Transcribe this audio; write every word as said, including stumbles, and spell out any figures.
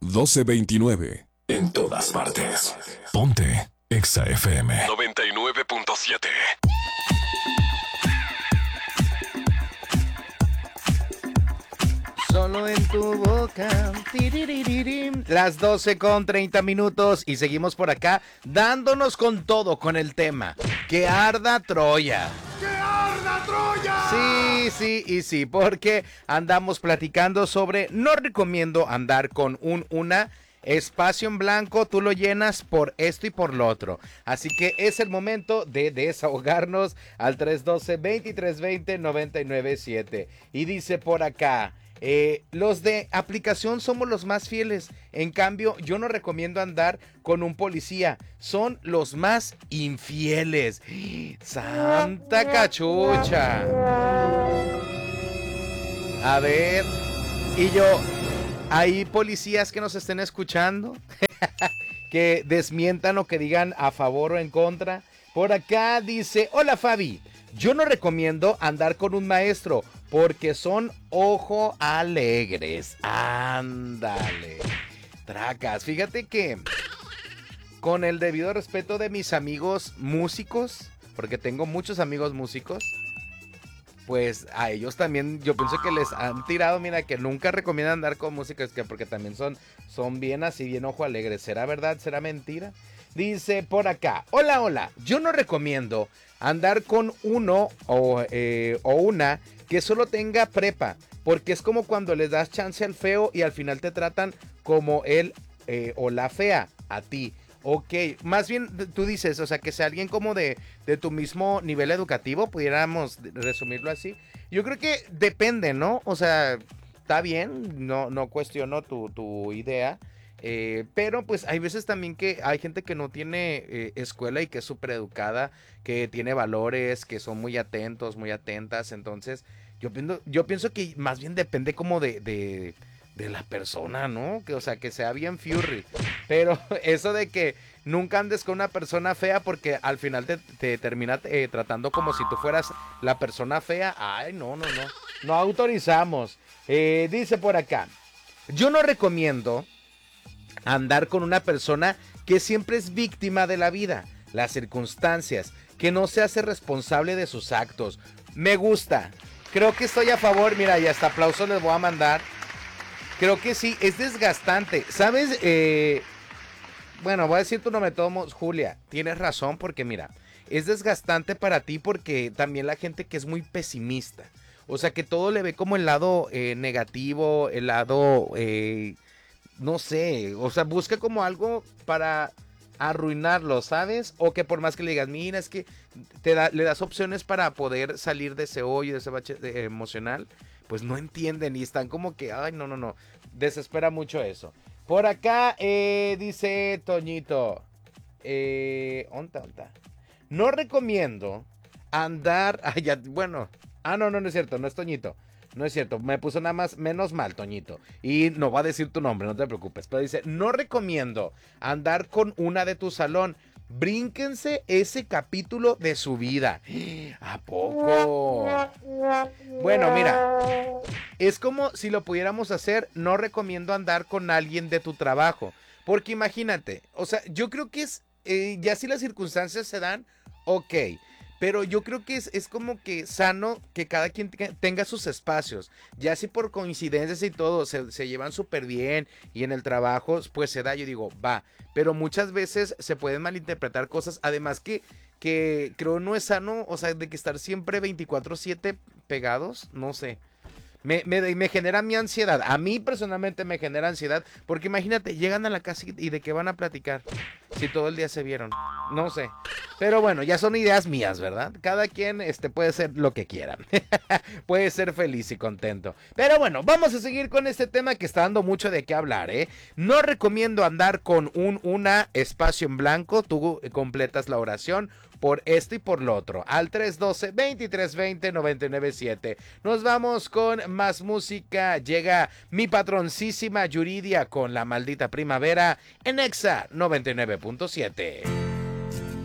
doce veintinueve. En todas partes. Ponte Exa F M. noventa y nueve punto siete. Solo en tu boca. Tiririririm. Las doce con treinta minutos y seguimos por acá dándonos con todo con el tema. ¡Que arda Troya! ¡Que arda Troya! Sí, sí y sí, porque andamos platicando sobre no recomiendo andar con un una espacio en blanco, tú lo llenas por esto y por lo otro. Así que es el momento de desahogarnos al tres uno dos, dos tres dos cero, nueve nueve siete. Y dice por acá, eh, los de aplicación somos los más fieles. En cambio, yo no recomiendo andar con un policía. Son los más infieles. ¡Santa cachucha! A ver, y yo... ¿Hay policías que nos estén escuchando? Que desmientan o que digan a favor o en contra. Por acá dice, hola Fabi, yo no recomiendo andar con un maestro porque son ojo alegres. Ándale. Tracas, fíjate que con el debido respeto de mis amigos músicos, porque tengo muchos amigos músicos, pues a ellos también yo pienso que les han tirado, mira, que nunca recomiendan andar con música, es que porque también son, son bien así, bien ojo alegre. ¿Será verdad? ¿Será mentira? Dice por acá, hola, hola, yo no recomiendo andar con uno o, eh, o una que solo tenga prepa, porque es como cuando les das chance al feo y al final te tratan como él eh, o la fea a ti. Ok, más bien tú dices, o sea, que sea alguien como de, de tu mismo nivel educativo, pudiéramos resumirlo así. Yo creo que depende, ¿no? O sea, está bien, no, no cuestiono tu, tu idea, eh, pero pues hay veces también que hay gente que no tiene eh, escuela y que es súper educada, que tiene valores, que son muy atentos, muy atentas, entonces yo pienso, yo pienso que más bien depende como de... de de la persona, ¿no? Que, o sea, que sea bien furry. Pero eso de que nunca andes con una persona fea porque al final te, te termina eh, tratando como si tú fueras la persona fea. Ay, no, no, no. No autorizamos. Eh, dice por acá, yo no recomiendo andar con una persona que siempre es víctima de la vida, las circunstancias, que no se hace responsable de sus actos. Me gusta. Creo que estoy a favor. Mira, y hasta aplausos les voy a mandar. Creo que sí, es desgastante. ¿Sabes? Eh, bueno, voy a decir tu nombre de todos modos, Julia. Tienes razón porque mira, es desgastante para ti porque también la gente que es muy pesimista. O sea, que todo le ve como el lado eh, negativo, el lado, eh, no sé, o sea, busca como algo para arruinarlo, ¿sabes? O que por más que le digas, mira, es que te da, le das opciones para poder salir de ese hoyo, de ese bache eh, emocional, pues no entienden y están como que, ay, no, no, no, desespera mucho eso. Por acá eh, dice Toñito, eh, onta, onta. No recomiendo andar, ay, ya, bueno, ah, no, no, no es cierto, no es Toñito. No es cierto, me puso nada más menos mal, Toñito. Y no va a decir tu nombre, no te preocupes. Pero dice, no recomiendo andar con una de tu salón. Brínquense ese capítulo de su vida. ¿A poco? Bueno, mira, es como si lo pudiéramos hacer. No recomiendo andar con alguien de tu trabajo. Porque imagínate, o sea, yo creo que es, eh, ya si las circunstancias se dan, ok. Pero yo creo que es, es como que sano que cada quien tenga sus espacios. Ya si por coincidencias y todo se, se llevan súper bien y en el trabajo pues se da, yo digo, va. Pero muchas veces se pueden malinterpretar cosas. Además que, que creo no es sano, o sea, de que estar siempre veinticuatro siete pegados, no sé. Me, me, me genera mi ansiedad. A mí personalmente me genera ansiedad. Porque imagínate, llegan a la casa y de qué van a platicar. Si todo el día se vieron. No sé. Pero bueno, ya son ideas mías, ¿verdad? Cada quien este, puede ser lo que quiera. Puede ser feliz y contento. Pero bueno, vamos a seguir con este tema que está dando mucho de qué hablar, ¿eh? No recomiendo andar con un una espacio en blanco. Tú completas la oración por esto y por lo otro. Al tres uno dos, dos tres dos cero, nueve nueve siete. Nos vamos con más música. Llega mi patroncísima Yuridia con La Maldita Primavera en Exa noventa y nueve punto siete.